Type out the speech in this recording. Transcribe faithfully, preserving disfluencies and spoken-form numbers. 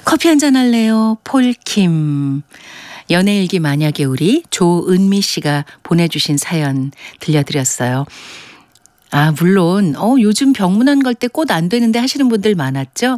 커피 한잔 할래요? 폴킴. 연애일기 만약에 우리 조은미 씨가 보내주신 사연 들려드렸어요. 아, 물론 어 요즘 병문안 갈 때 꽃 안 되는데 하시는 분들 많았죠.